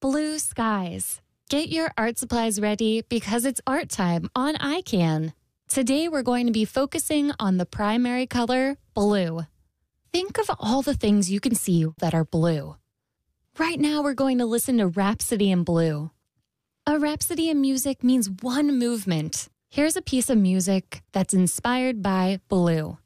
blue skies. Get your art supplies ready because it's art time on iCan. Today we're going to be focusing on the primary color, blue. Think of all the things you can see that are blue. Right now we're going to listen to Rhapsody in Blue. A rhapsody in music means one movement. Here's a piece of music that's inspired by blue.